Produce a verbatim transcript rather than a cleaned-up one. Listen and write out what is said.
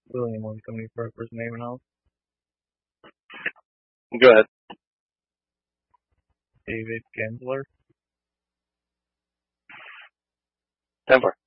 William, want to come in for a first name and house? Go ahead. David Gensler. ten four.